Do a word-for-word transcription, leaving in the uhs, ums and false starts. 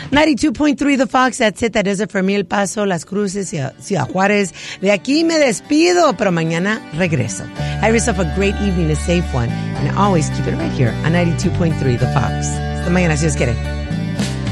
ninety-two point three The Fox, that's it, that is it for me, El Paso, Las Cruces, Ciudad Juárez. De aquí me despido, pero mañana regreso. Have yourself a great evening, a safe one, and always keep it right here on ninety-two point three The Fox. Hasta mañana, si Dios quiere.